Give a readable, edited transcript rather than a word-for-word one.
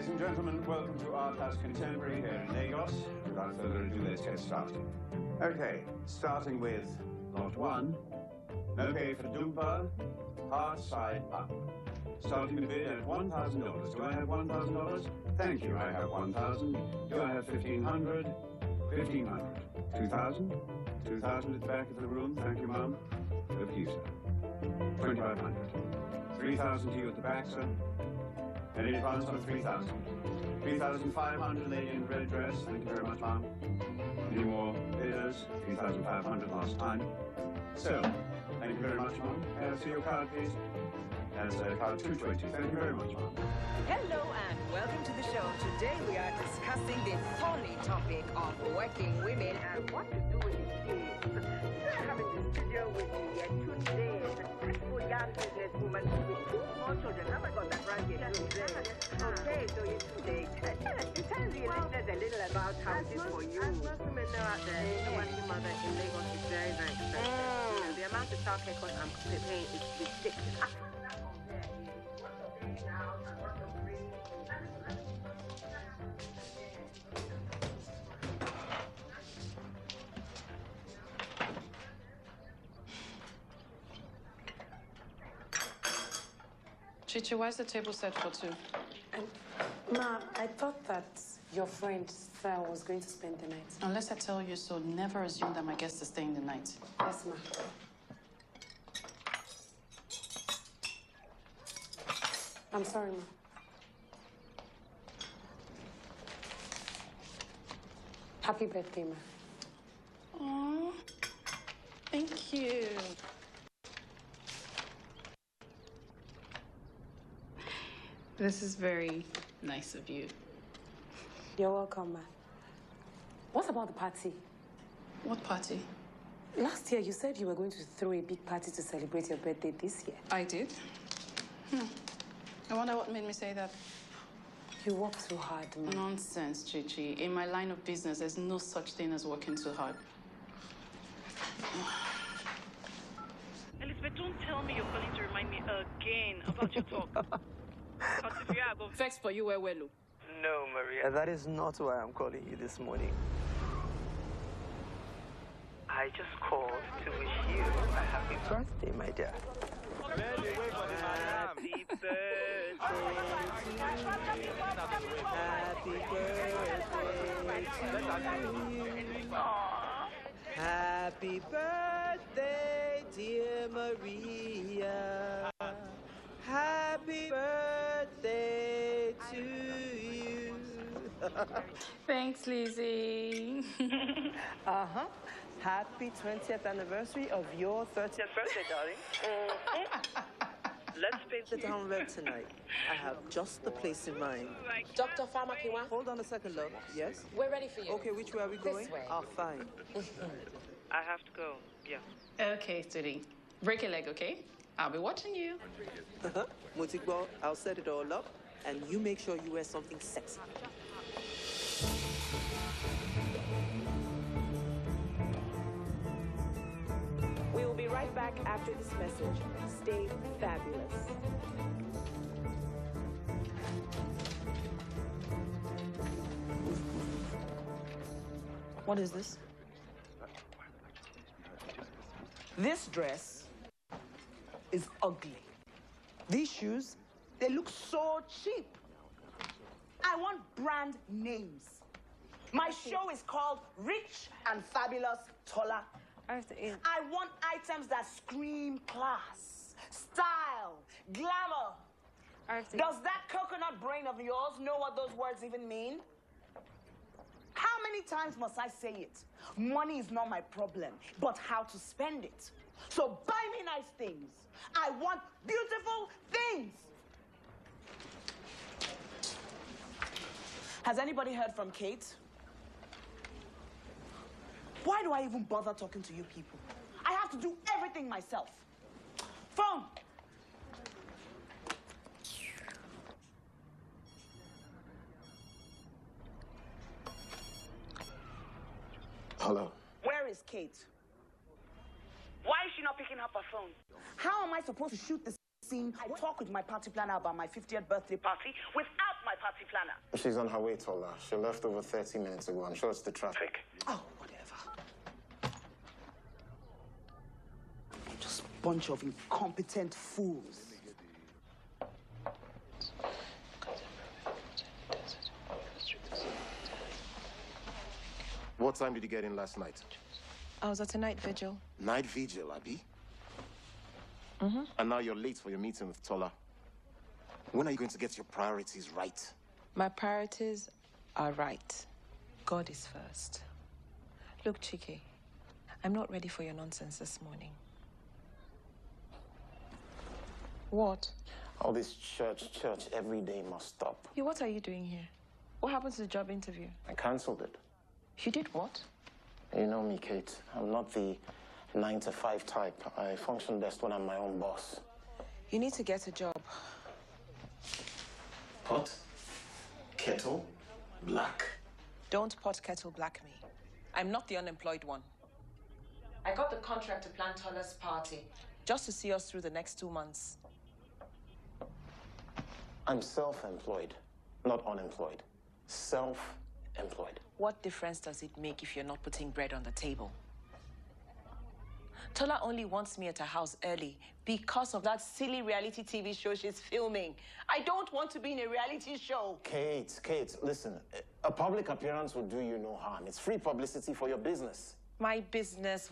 Ladies and gentlemen, welcome to Art House Contemporary here in Lagos. Without further ado, let's get started. Okay, starting with lot 1. No pay for Dumpa, hard side up. Starting the bid at $1,000. Do I have $1,000? Thank you, I have 1,000. Do I have 1,500? 1,500. 2,000? 2,000 at the back of the room. Thank you, Mum. Over to you, sir. 2,500. 3,000 to you at the back, sir. And in advance on 3,000. 3,500, lady in the red dress. Thank you very much, Mum. Any more bidders? 3,500 last time. So, thank you very much, Mum. See your card, please. As card 220. Thank you very much, Mum. Hello and welcome to the show. Today we are discussing the thorny topic of working women and what to do with these kids. I have in the studio with me today a successful young businesswoman with 2 small children. Have I got that right here? Okay, so you're too late. Tell the listeners a little about how it is for you. As most women know out there, the working mother in Lagos is very, very expensive. You know, the amount of childcare costs I'm paying is ridiculous. Chichi, why is the table set for 2? Ma, I thought that your friend Sal was going to spend the night. Unless I tell you so, never assume that my guest is staying the night. Yes, ma. I'm sorry, ma. Happy birthday, ma. Aww, thank you. This is very nice of you. You're welcome, ma. What about the party? What party? Last year, you said you were going to throw a big party to celebrate your birthday this year. I did? I wonder what made me say that. You work too hard, ma. Nonsense, Chichi. In my line of business, there's no such thing as working too hard. Elizabeth, don't tell me you're calling to remind me again about your talk. I go Vex for you, well. No, Maria, that is not why I'm calling you this morning. I just called to wish you a happy birthday, my dear. Happy birthday to you. Happy birthday to you. Happy birthday, dear Maria. Happy birthday to you. Thanks, Lizzie. Happy 20th anniversary of your 30th birthday, darling. Let's pay the down low tonight. I have just the place in mind. Dr. Farmakiwa? Hold on a second, love. Yes? We're ready for you. Okay, which way are we going? This way. Oh, fine. I have to go. Yeah. Okay, sweetie. Break a leg, okay? I'll be watching you. Mutikbo, I'll set it all up, and you make sure you wear something sexy. We will be right back after this message. Stay fabulous. What is this? This dress is ugly. These shoes, they look so cheap. I want brand names. My show is called Rich and Fabulous Tola. I want items that scream class, style, glamour. Does that coconut brain of yours know what those words even mean? How many times must I say it? Money is not my problem, but how to spend it. So buy me nice things. I want beautiful things. Has anybody heard from Kate? Why do I even bother talking to you people? I have to do everything myself. Phone. Hello. Where is Kate? Why is she not picking up her phone? How am I supposed to shoot this scene? I talk with my party planner about my 50th birthday party without my party planner. She's on her way, Tola. She left over 30 minutes ago. I'm sure it's the traffic. Oh, whatever. Just a bunch of incompetent fools. What time did you get in last night? I was at a night vigil. Night vigil, Abby? And now you're late for your meeting with Tola. When are you going to get your priorities right? My priorities are right. God is first. Look, Chike, I'm not ready for your nonsense this morning. What? All this church every day must stop. What are you doing here? What happened to the job interview? I cancelled it. You did what? You know me, Kate. I'm not the 9-to-5 type. I function best when I'm my own boss. You need to get a job. Pot? Kettle? Black? Don't pot kettle black me. I'm not the unemployed one. I got the contract to plan Tola's party, just to see us through the next 2 months. I'm self-employed, not unemployed. Self-employed. What difference does it make if you're not putting bread on the table? Tola only wants me at her house early because of that silly reality TV show she's filming. I don't want to be in a reality show. Kate, listen. A public appearance will do you no harm. It's free publicity for your business. My business